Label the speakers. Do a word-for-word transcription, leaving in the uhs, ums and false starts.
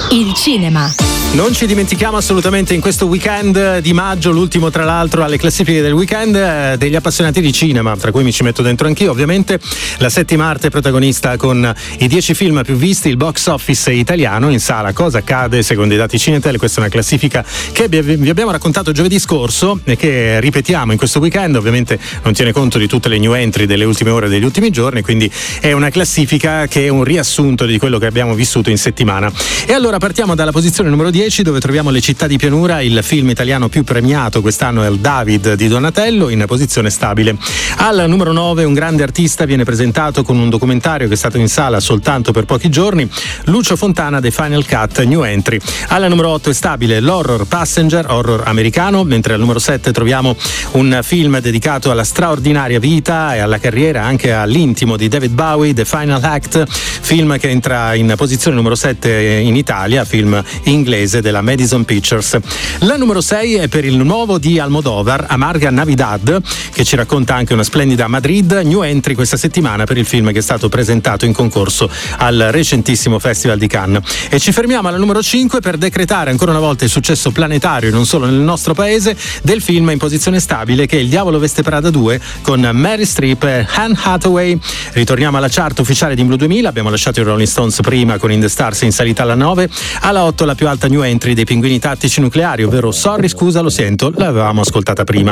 Speaker 1: Il cinema.
Speaker 2: Non ci dimentichiamo assolutamente in questo weekend di maggio, l'ultimo tra l'altro alle classifiche del weekend, eh, degli appassionati di cinema, tra cui mi ci metto dentro anch'io ovviamente. La settima arte protagonista con i dieci film più visti, il box office italiano in sala. Cosa accade secondo i dati Cinetel? Questa è una classifica che vi abbiamo raccontato giovedì scorso e che ripetiamo in questo weekend. Ovviamente non tiene conto di tutte le new entry delle ultime ore, degli ultimi giorni, quindi è una classifica che è un riassunto di quello che abbiamo vissuto in settimana. E allora partiamo dalla posizione numero dieci, dove troviamo Le città di pianura, il film italiano più premiato quest'anno è il David di Donatello, in posizione stabile. Al numero nove un grande artista viene presentato con un documentario che è stato in sala soltanto per pochi giorni, Lucio Fontana, The Final Cut, new entry. Al numero otto è stabile l'horror Passenger, horror americano, mentre al numero sette troviamo un film dedicato alla straordinaria vita e alla carriera, anche all'intimo di David Bowie, The Final Act, film che entra in posizione numero sette in Italia, film inglese della Madison Pictures. La numero sei è per il nuovo di Almodovar, Amarga Navidad, che ci racconta anche una splendida Madrid, new entry questa settimana per il film che è stato presentato in concorso al recentissimo Festival di Cannes. E ci fermiamo alla numero cinque per decretare ancora una volta il successo planetario, non solo nel nostro paese, del film in posizione stabile che è Il diavolo veste Prada due con Mary Streep e Anne Hathaway. Ritorniamo alla chart ufficiale di Blu duemila, abbiamo lasciato i Rolling Stones prima con In the Stars in salita alla nove, alla otto la più alta new entry dei Pinguini Tattici Nucleari, ovvero Sorry scusa lo sento, l'avevamo ascoltata prima.